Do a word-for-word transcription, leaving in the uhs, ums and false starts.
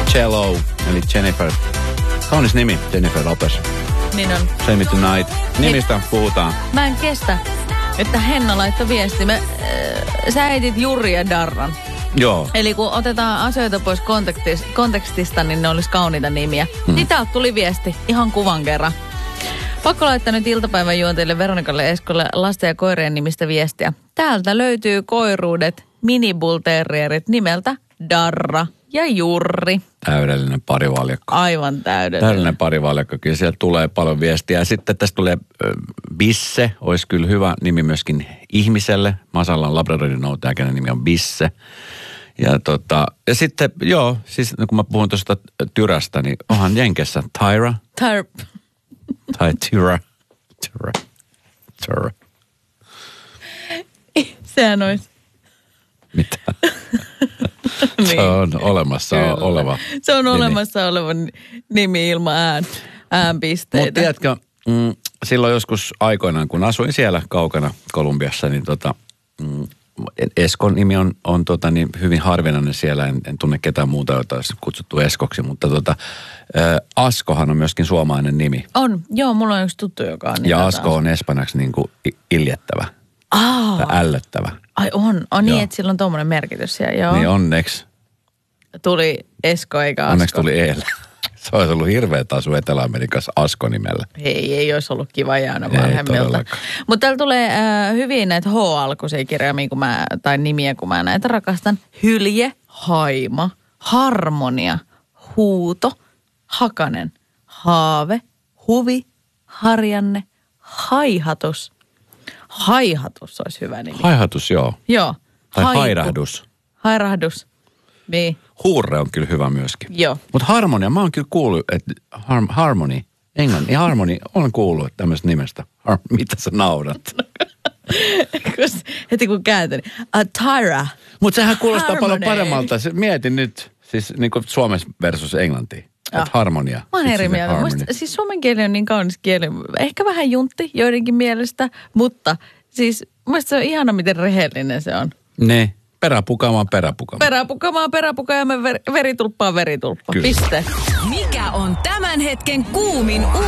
Cello, eli Jennifer. Kaunis nimi, Jennifer Lopez. Niin on. Save Me Tonight. Nimistä niin, puhutaan. Mä en kestä, että Henna laittoi viesti. Mä, äh, sä etit Jurri ja Darran. Joo. Eli kun otetaan asioita pois kontekstista, kontekstista niin ne olisi kauniita nimiä. Hmm. Niin täältä tuli viesti ihan kuvan kerran. Pakko laittaa nyt iltapäivän juonteille Veronikalle Eskolle lasten ja koirien nimistä viestiä. Täältä löytyy koiruudet, mini-bull-terrierit nimeltä Darra ja Jurri. Täydellinen parivaljakko. Aivan täydellinen. Täydellinen parivaljakko. Kyllä sieltä tulee paljon viestiä. Ja sitten tästä tulee äh, Bisse. Olisi kyllä hyvä nimi myöskin ihmiselle. Masallan Labradorin noutaja, kenen nimi on Bisse. Ja, tota, ja sitten, joo, siis kun mä puhun tuosta Tyrästä, niin onhan Jenkessä Tyra. Tyra. Tai Tyra. Tyra. Tyra. Sehän olisi. Mitä? Niin. Se on olemassa Kyllä. oleva Se on nimi. olemassa oleva nimi ilman ään, äänpisteitä. Mutta tiedätkö, mm, silloin joskus aikoinaan, kun asuin siellä kaukana Kolumbiassa, niin tota, mm, Eskon nimi on, on tota, niin hyvin harvinainen siellä. En, en tunne ketään muuta, jota olisi kutsuttu Eskoksi, mutta tota, ä, Askohan on myöskin suomalainen nimi. On, joo, mulla on yksi tuttu, joka on. Ja Asko on espanjaksi niin kuin iljettävä. Aa. Tai ällöttävä. Ai on, on niin, että sillä on tommoinen merkitys siellä, joo. Niin onneksi. Tuli Esko eikä Asko. Onneksi tuli eilen. Se olisi ollut hirveä asu Etelä-Amerikassa Asko-nimellä. Ei, ei olisi ollut kiva jäädä vanhemmilta. Mutta täällä tulee äh, hyvin näitä H-alkuisia kirjaimia, kun mä, tai nimiä, kun mä näitä rakastan. Hylje, haima, harmonia, huuto, hakanen, haave, huvi, harjanne, haihatus. Haihatus olisi hyvä nimi. Haihatus, joo. Joo. Tai Haiku. hairahdus. Hairahdus. Niin. Huurre on kyllä hyvä myöskin. Joo. Mutta harmonia, mä oon kyllä kuullut, että har, harmony, englannin harmony, on kuullut tämmöistä nimestä. Har, mitä sä naudat? Heti kun kääntän, a Tyra. Mutta sehän kuulostaa Harmony. paljon paremmalta. Mietin nyt, siis niin kuin Suomessa versus englanti. Että harmonia. Mä oon eri mieltä. Musta, siis suomen kieli on niin kaunis kieli. Ehkä vähän juntti joidenkin mielestä, mutta siis musta se on ihana, miten rehellinen se on. Ne, peräpukamaan peräpukamaan. Peräpukamaan peräpukamaan, ver, veritulppaan veritulppa. Kyllä. Piste. Mikä on tämän hetken kuumin